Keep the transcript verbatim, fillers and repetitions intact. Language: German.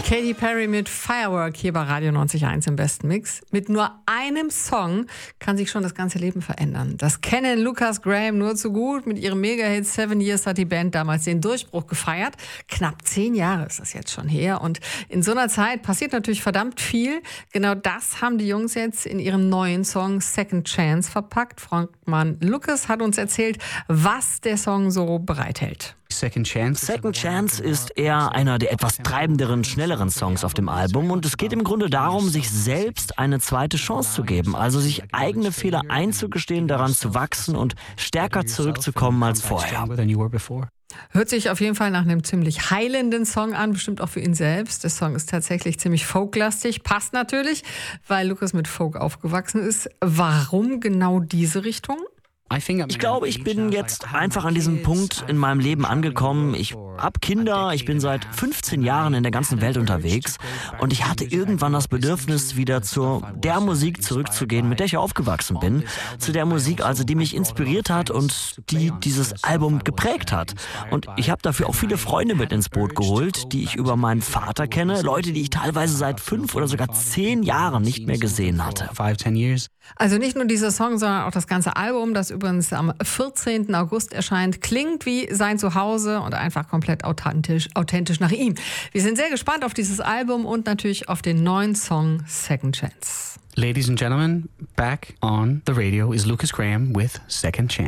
Katy Perry mit Firework hier bei Radio neunzig Komma eins im besten Mix. Mit nur einem Song kann sich schon das ganze Leben verändern. Das kennen Lucas Graham nur zu gut. Mit ihrem Mega-Hit Seven Years hat die Band damals den Durchbruch gefeiert. Knapp zehn Jahre ist das jetzt schon her. Und in so einer Zeit passiert natürlich verdammt viel. Genau das haben die Jungs jetzt in ihrem neuen Song Second Chance verpackt. Frontmann Lucas hat uns erzählt, was der Song so bereithält. Second Chance. Second Chance ist eher einer der etwas treibenderen, schnelleren Songs auf dem Album und es geht im Grunde darum, sich selbst eine zweite Chance zu geben, also sich eigene Fehler einzugestehen, daran zu wachsen und stärker zurückzukommen als vorher. Hört sich auf jeden Fall nach einem ziemlich heilenden Song an, bestimmt auch für ihn selbst. Der Song ist tatsächlich ziemlich folklastig, passt natürlich, weil Lucas mit Folk aufgewachsen ist. Warum genau diese Richtung? Ich glaube, ich bin jetzt einfach an diesem Punkt in meinem Leben angekommen. Ich habe Kinder, ich bin seit fünfzehn Jahren in der ganzen Welt unterwegs und ich hatte irgendwann das Bedürfnis, wieder zu der Musik zurückzugehen, mit der ich aufgewachsen bin. Zu der Musik, also die mich inspiriert hat und die dieses Album geprägt hat. Und ich habe dafür auch viele Freunde mit ins Boot geholt, die ich über meinen Vater kenne, Leute, die ich teilweise seit fünf oder sogar zehn Jahren nicht mehr gesehen hatte. Also nicht nur dieser Song, sondern auch das ganze Album, das übrigens am vierzehnten August erscheint, klingt wie sein Zuhause und einfach komplett authentisch, authentisch nach ihm. Wir sind sehr gespannt auf dieses Album und natürlich auf den neuen Song Second Chance. Ladies and gentlemen, back on the radio is Lucas Graham with Second Chance.